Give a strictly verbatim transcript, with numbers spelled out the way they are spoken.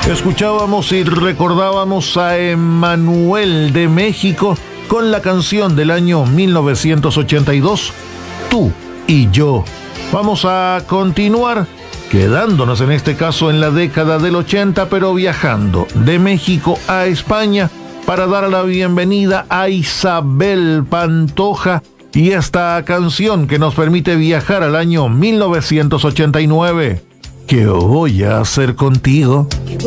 Escuchábamos y recordábamos a Emmanuel de México con la canción del año mil novecientos ochenta y dos, Tú y Yo. Vamos a continuar quedándonos en este caso en la década del ochenta, pero viajando de México a España para dar la bienvenida a Isabel Pantoja y esta canción que nos permite viajar al año mil novecientos ochenta y nueve. ¿Qué voy a hacer contigo?